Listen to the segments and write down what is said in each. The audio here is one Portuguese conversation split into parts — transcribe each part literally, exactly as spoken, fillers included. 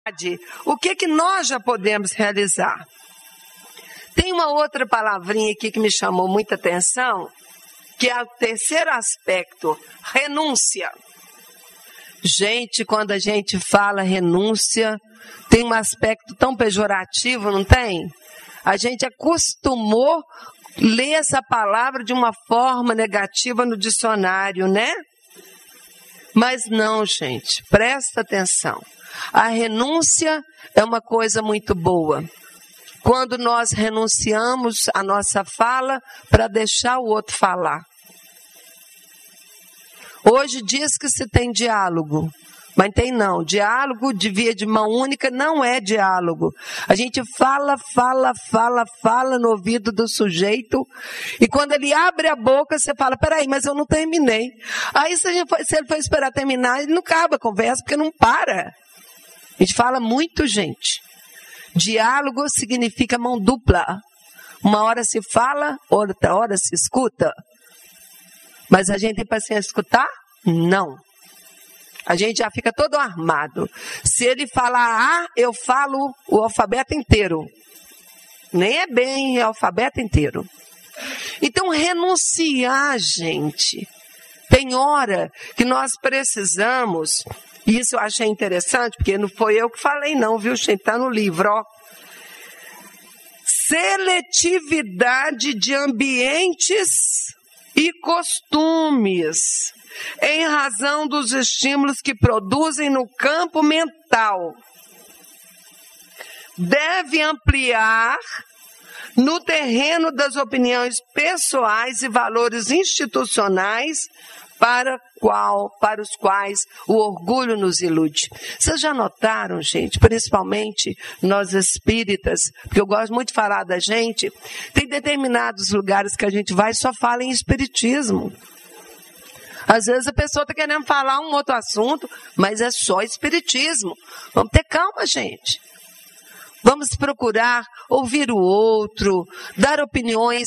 o que, que nós já podemos realizar. Tem uma outra palavrinha aqui que me chamou muita atenção, que é o terceiro aspecto, renúncia. Gente, quando a gente fala renúncia, tem um aspecto tão pejorativo, não tem? A gente acostumou ler essa palavra de uma forma negativa no dicionário, né? Mas não, gente, presta atenção. A renúncia é uma coisa muito boa. Quando nós renunciamos a nossa fala para deixar o outro falar. Hoje diz que se tem diálogo, mas tem não. Diálogo de via de mão única não é diálogo. A gente fala, fala, fala, fala no ouvido do sujeito e quando ele abre a boca, você fala, peraí, mas eu não terminei. Aí se, a gente for, se ele for esperar terminar, ele não acaba a conversa, porque não para. A gente fala muito, gente. Diálogo significa mão dupla. Uma hora se fala, outra hora se escuta. Mas a gente tem paciência de escutar? Não. A gente já fica todo armado. Se ele falar A, eu falo o alfabeto inteiro. Nem é bem o alfabeto inteiro. Então, renunciar, gente. Tem hora que nós precisamos, e isso eu achei interessante, porque não foi eu que falei não, viu, gente? Está no livro, ó. Seletividade de ambientes e costumes, em razão dos estímulos que produzem no campo mental. Deve ampliar no terreno das opiniões pessoais e valores institucionais para, qual, para os quais o orgulho nos ilude. Vocês já notaram, gente, principalmente nós espíritas, porque eu gosto muito de falar da gente, tem determinados lugares que a gente vai e só fala em espiritismo. Às vezes a pessoa está querendo falar um outro assunto, mas é só espiritismo. Vamos ter calma, gente. Vamos procurar ouvir o outro, dar opiniões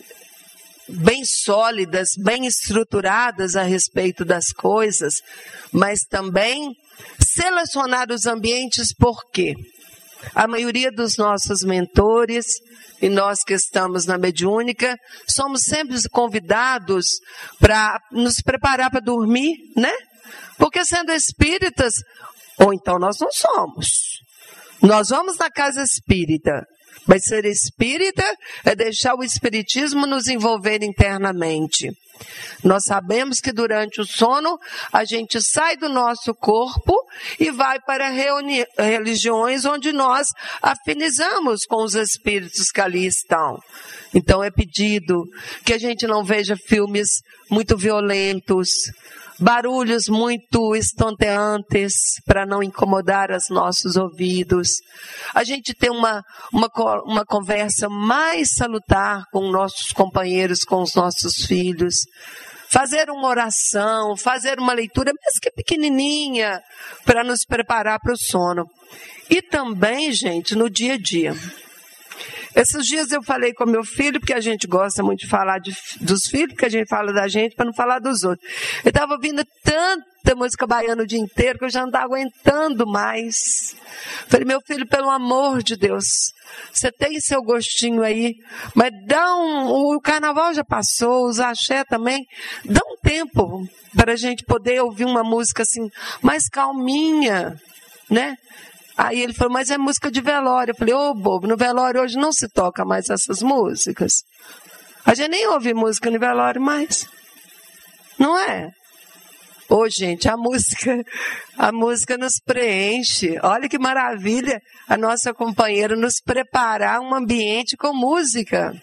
bem sólidas, bem estruturadas a respeito das coisas, mas também selecionar os ambientes, por quê? A maioria dos nossos mentores, e nós que estamos na mediúnica, somos sempre convidados para nos preparar para dormir, né? Porque sendo espíritas, ou então nós não somos. Nós vamos na casa espírita, mas ser espírita é deixar o espiritismo nos envolver internamente. Nós sabemos que durante o sono a gente sai do nosso corpo e vai para reuni- religiões onde nós afinizamos com os espíritos que ali estão. Então é pedido que a gente não veja filmes muito violentos, barulhos muito estonteantes para não incomodar os nossos ouvidos. A gente tem uma, uma, uma conversa mais salutar com nossos companheiros, com os nossos filhos. Fazer uma oração, fazer uma leitura, mesmo que pequenininha, para nos preparar para o sono. E também, gente, no dia a dia. Esses dias eu falei com meu filho, porque a gente gosta muito de falar de, dos filhos, porque a gente fala da gente para não falar dos outros. Eu estava ouvindo tanta música baiana o dia inteiro que eu já não estava aguentando mais. Falei, meu filho, pelo amor de Deus, você tem seu gostinho aí, mas dá um, o carnaval já passou, os axé também, dá um tempo para a gente poder ouvir uma música assim, mais calminha, né? Aí ele falou, mas é música de velório. Eu falei, ô bobo, no velório hoje não se toca mais essas músicas. A gente nem ouve música no velório mais. Não é? Ô gente, a música, a música nos preenche. Olha que maravilha a nossa companheira nos preparar um ambiente com música.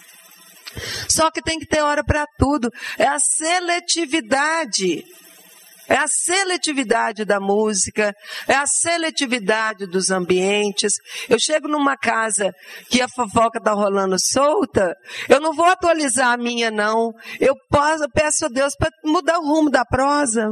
Só que tem que ter hora para tudo. É a seletividade. É a seletividade da música, é a seletividade dos ambientes. Eu chego numa casa que a fofoca está rolando solta, eu não vou atualizar a minha, não. Eu posso, peço a Deus para mudar o rumo da prosa.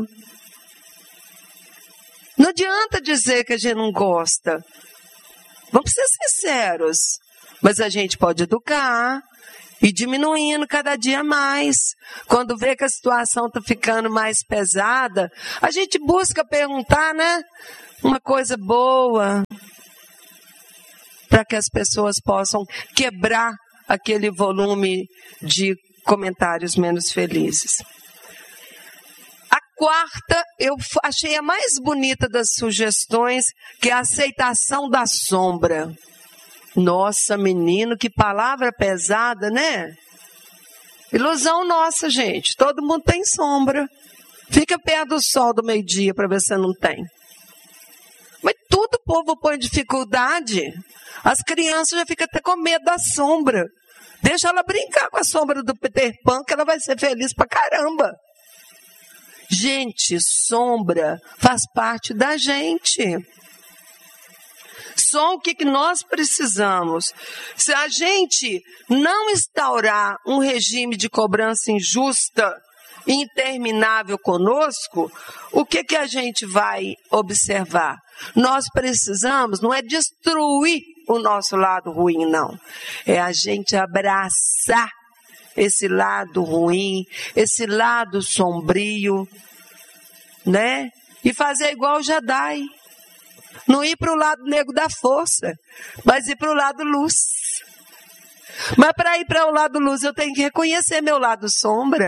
Não adianta dizer que a gente não gosta. Vamos ser sinceros. Mas a gente pode educar. E diminuindo cada dia mais. Quando vê que a situação está ficando mais pesada, a gente busca perguntar, né? uma coisa boa, para que as pessoas possam quebrar aquele volume de comentários menos felizes. A quarta, eu achei a mais bonita das sugestões, que é a aceitação da sombra. Nossa, menino, que palavra pesada, né? Ilusão nossa, gente. Todo mundo tem sombra. Fica perto do sol do meio-dia para ver se não tem. Mas tudo o povo põe dificuldade. As crianças já ficam até com medo da sombra. Deixa ela brincar com a sombra do Peter Pan, que ela vai ser feliz pra caramba. Gente, sombra faz parte da gente. Só o que, que nós precisamos. Se a gente não instaurar um regime de cobrança injusta e interminável conosco, o que, que a gente vai observar? Nós precisamos, não é destruir o nosso lado ruim, não. É a gente abraçar esse lado ruim, esse lado sombrio, né? E fazer igual o Jadai. Não ir para o lado negro da força, mas ir para o lado luz. Mas para ir para o lado luz, eu tenho que reconhecer meu lado sombra.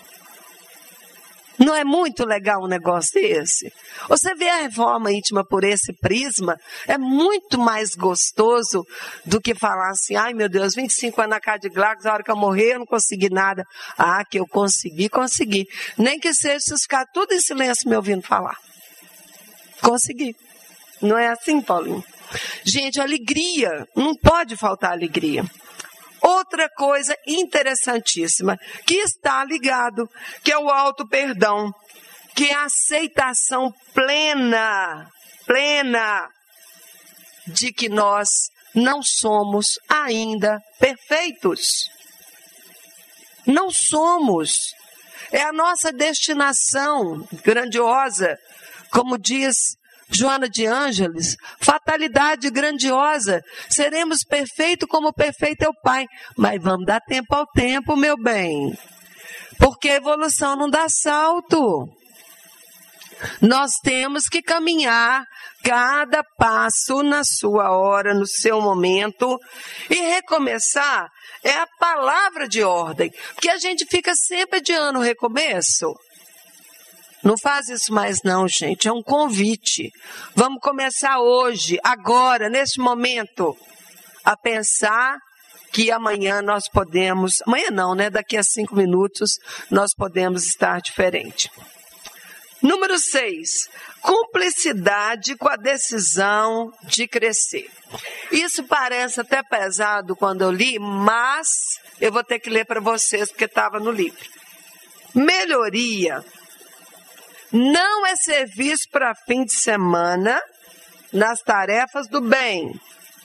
Não é muito legal um negócio desse? Você vê a reforma íntima por esse prisma, é muito mais gostoso do que falar assim, ai meu Deus, vinte e cinco anos na casa de Glacos, a hora que eu morrer eu não consegui nada. Ah, que eu consegui, consegui. Nem que seja se ficar tudo em silêncio me ouvindo falar. Consegui. Não é assim, Paulinho? Gente, alegria, não pode faltar alegria. Outra coisa interessantíssima, que está ligado, que é o auto-perdão, que é a aceitação plena, plena, de que nós não somos ainda perfeitos. Não somos. É a nossa destinação grandiosa, como diz Joana de Ângeles, fatalidade grandiosa. Seremos perfeitos como perfeito é o Pai. Mas vamos dar tempo ao tempo, meu bem. Porque a evolução não dá salto. Nós temos que caminhar cada passo na sua hora, no seu momento. E recomeçar é a palavra de ordem. Porque a gente fica sempre adiando o recomeço. Não faz isso mais não, gente. É um convite. Vamos começar hoje, agora, neste momento, a pensar que amanhã nós podemos... Amanhã não, né? Daqui a cinco minutos nós podemos estar diferente. Número seis. Cumplicidade com a decisão de crescer. Isso parece até pesado quando eu li, mas eu vou ter que ler para vocês porque estava no livro. Melhoria não é serviço para fim de semana nas tarefas do bem,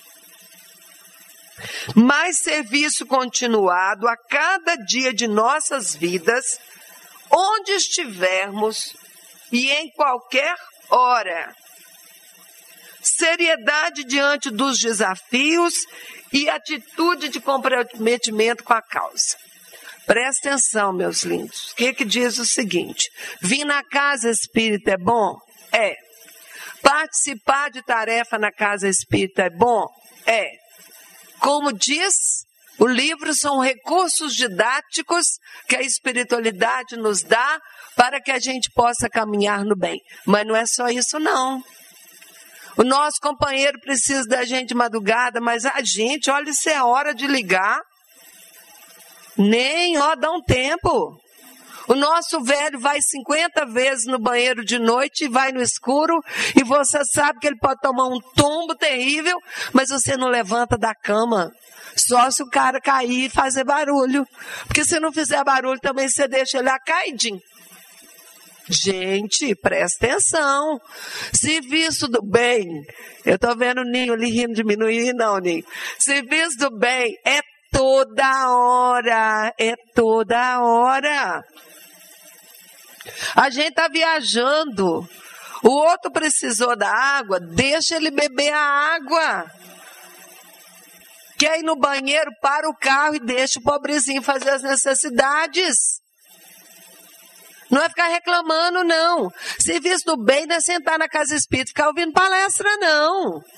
mas serviço continuado a cada dia de nossas vidas, onde estivermos e em qualquer hora. Seriedade diante dos desafios e atitude de comprometimento com a causa. Presta atenção, meus lindos. O que que diz o seguinte? Vir na casa espírita é bom? É. Participar de tarefa na casa espírita é bom? É. Como diz o livro, são recursos didáticos que a espiritualidade nos dá para que a gente possa caminhar no bem. Mas não é só isso, não. O nosso companheiro precisa da gente de madrugada, mas a gente, olha, isso é hora de ligar. Nem, ó, dá um tempo. O nosso velho vai cinquenta vezes no banheiro de noite e vai no escuro e você sabe que ele pode tomar um tombo terrível, mas você não levanta da cama. Só se o cara cair e fazer barulho. Porque se não fizer barulho também você deixa ele acaidinho. Gente, presta atenção. Serviço do bem. Eu tô vendo o Ninho ali rindo de mim, não ri não, Ninho. Serviço do bem é toda hora, é toda hora. A gente tá viajando. O outro precisou da água, deixa ele beber a água. Quer ir no banheiro, para o carro e deixa o pobrezinho fazer as necessidades. Não é ficar reclamando, não. Serviço do bem não é sentar na casa espírita e ficar ouvindo palestra, não.